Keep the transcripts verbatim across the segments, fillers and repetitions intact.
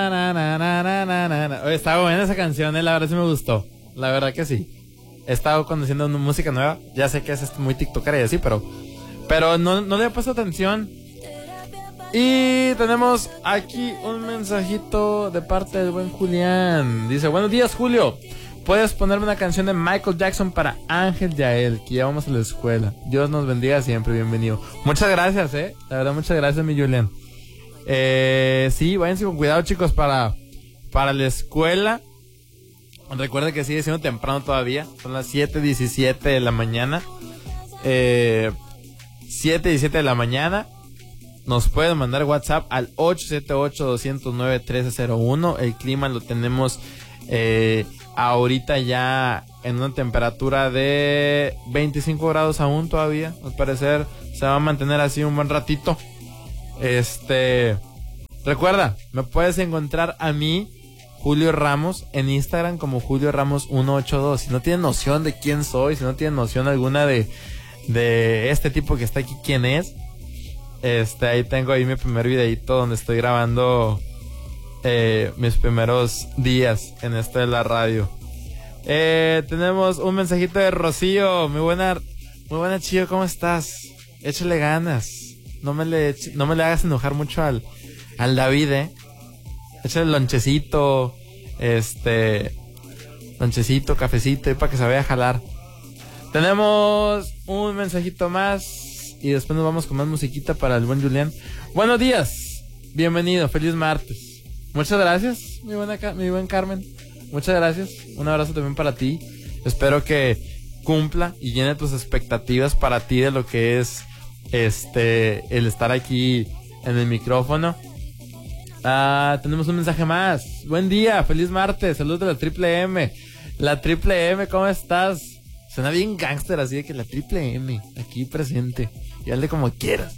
Na, na, na, na, na, na, na. Oye, estaba buena esa canción, eh, la verdad sí me gustó. La verdad que sí. He estado conociendo una música nueva. Ya sé que es muy tiktokera y así, pero Pero no, no le he puesto atención. Y tenemos aquí un mensajito de parte del buen Julián. Dice, buenos días, Julio. ¿Puedes ponerme una canción de Michael Jackson para Ángel Yael, que ya vamos a la escuela? Dios nos bendiga siempre, bienvenido. Muchas gracias, eh. La verdad, muchas gracias, mi Julián. Eh, sí, váyanse con cuidado, chicos, para, para la escuela. Recuerden que sigue siendo temprano todavía. Son las siete diecisiete de la mañana. Eh, siete diecisiete de la mañana. Nos pueden mandar WhatsApp al ocho siete ocho, dos cero nueve, uno tres cero uno. El clima lo tenemos eh, ahorita ya en una temperatura de veinticinco grados aún todavía. Al parecer se va a mantener así un buen ratito. Este, recuerda, me puedes encontrar a mí, Julio Ramos, en Instagram como Julio Ramos ciento ochenta y dos. Si no tienes noción de quién soy, si no tienes noción alguna de, de este tipo que está aquí, quién es, este, ahí tengo ahí mi primer videito donde estoy grabando eh, mis primeros días en esto de la radio. Eh, tenemos un mensajito de Rocío. Muy buena, muy buena, Chío, ¿cómo estás? Échale ganas. No me le, no me le hagas enojar mucho al, al David, eh. Échale lonchecito, este, lonchecito, cafecito, y para que se vaya a jalar. Tenemos un mensajito más y después nos vamos con más musiquita para el buen Julián. Buenos días, bienvenido, feliz martes. Muchas gracias, mi buena, mi buen Carmen. Muchas gracias. Un abrazo también para ti. Espero que cumpla y llene tus expectativas para ti de lo que es este el estar aquí en el micrófono. Ah, tenemos un mensaje más. Buen día, feliz martes, saludos de la Triple M. La Triple M, ¿cómo estás? Suena bien gángster así de que la Triple M aquí presente. Y hazle como quieras.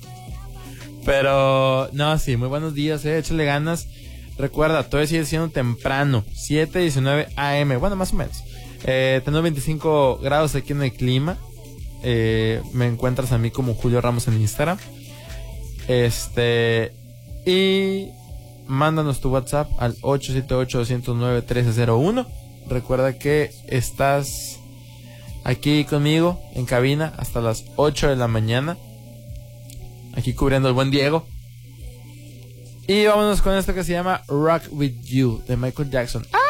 Pero no, sí, muy buenos días, eh, échale ganas. Recuerda, todavía sigue siendo temprano, siete diecinueve A M, bueno, más o menos. Eh, tenemos veinticinco grados aquí en el clima. Eh, me encuentras a mí como Julio Ramos en Instagram. Este, y mándanos tu WhatsApp al ocho siete ocho, dos cero nueve, uno tres cero uno. Recuerda que estás aquí conmigo en cabina hasta las ocho de la mañana, aquí cubriendo el buen Diego. Y vámonos con esto que se llama Rock With You de Michael Jackson. ¡Ah!